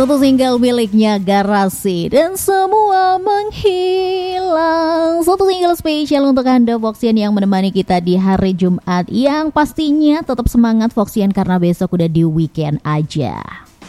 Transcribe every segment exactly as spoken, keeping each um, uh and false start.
Satu single miliknya Garasi dan semua menghilang. Satu single spesial untuk Anda Foxian yang menemani kita di hari Jumat, yang pastinya tetap semangat Foxian karena besok udah di weekend aja.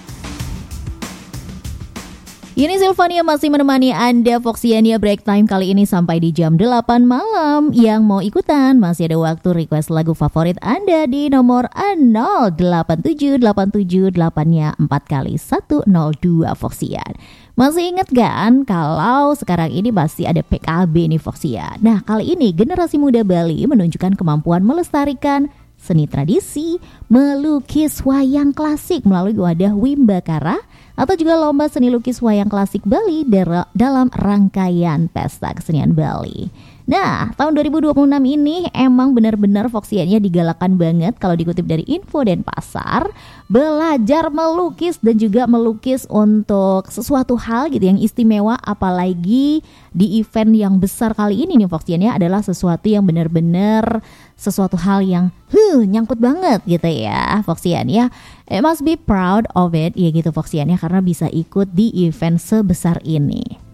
Ini Silvania masih menemani Anda Foxiania Break Time kali ini sampai di jam delapan malam. Yang mau ikutan masih ada waktu request lagu favorit Anda di nomor nol delapan tujuh delapan tujuh delapan empat kali satu nol dua Foxian. Masih ingat kan kalau sekarang ini masih ada P K B nih Foxian. Nah, kali ini generasi muda Bali menunjukkan kemampuan melestarikan seni tradisi melukis wayang klasik melalui wadah Wimbakara atau juga lomba seni lukis wayang klasik Bali dalam rangkaian Pesta Kesenian Bali. Nah, tahun dua ribu dua puluh enam ini emang benar-benar Foxiannya digalakkan banget kalau dikutip dari Info Denpasar, belajar melukis dan juga melukis untuk sesuatu hal gitu yang istimewa, apalagi di event yang besar kali ini nih Foxiannya adalah sesuatu yang benar-benar sesuatu hal yang huh, nyangkut banget gitu ya Foxian ya. It must be proud of it ya gitu Foxian ya, karena bisa ikut di event sebesar ini.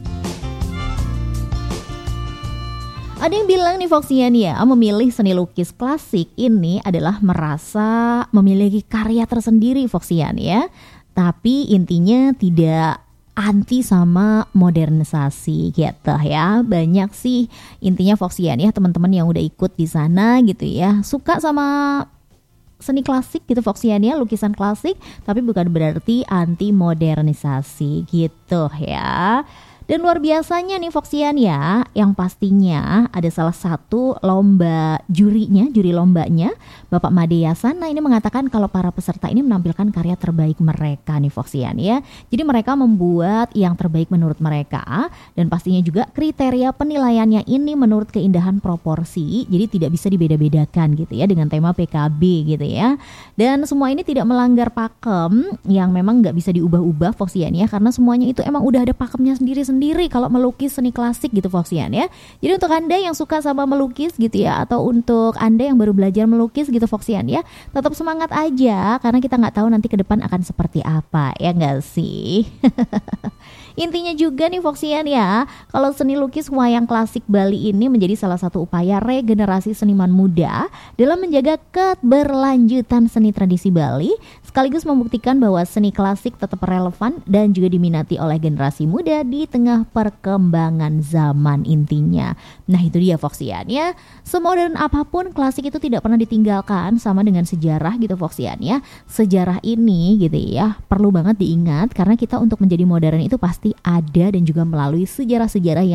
Ada yang bilang nih Foxian ya, memilih seni lukis klasik ini adalah merasa memiliki karya tersendiri Foxian ya. Tapi intinya tidak anti sama modernisasi gitu ya. Banyak sih intinya Foxian ya, teman-teman yang udah ikut di sana gitu ya, suka sama seni klasik gitu Foxian ya, lukisan klasik, tapi bukan berarti anti modernisasi gitu ya. Dan luar biasanya nih Foxian ya, yang pastinya ada salah satu lomba jurinya, juri lombanya, Bapak Made Yasana ini mengatakan kalau para peserta ini menampilkan karya terbaik mereka nih Foxian ya. Jadi mereka membuat yang terbaik menurut mereka, dan pastinya juga kriteria penilaiannya ini menurut keindahan proporsi, jadi tidak bisa dibeda-bedakan gitu ya dengan tema P K B gitu ya. Dan semua ini tidak melanggar pakem yang memang nggak bisa diubah-ubah Foxian ya, karena semuanya itu emang udah ada pakemnya sendiri-sendiri sendiri kalau melukis seni klasik gitu Foxian ya. Jadi untuk Anda yang suka sama melukis gitu ya, atau untuk Anda yang baru belajar melukis gitu Foxian ya, tetap semangat aja karena kita nggak tahu nanti ke depan akan seperti apa, ya nggak sih? Intinya juga nih Foxian ya, kalau seni lukis wayang klasik Bali ini menjadi salah satu upaya regenerasi seniman muda dalam menjaga keberlanjutan seni tradisi Bali, sekaligus membuktikan bahwa seni klasik tetap relevan dan juga diminati oleh generasi muda di tengah perkembangan zaman intinya. Nah itu dia Foxian ya, semodern apapun klasik itu tidak pernah ditinggalkan, sama dengan sejarah gitu Foxian ya. Sejarah ini gitu ya perlu banget diingat karena kita untuk menjadi modern itu pasti ada dan juga melalui sejarah-sejarah yang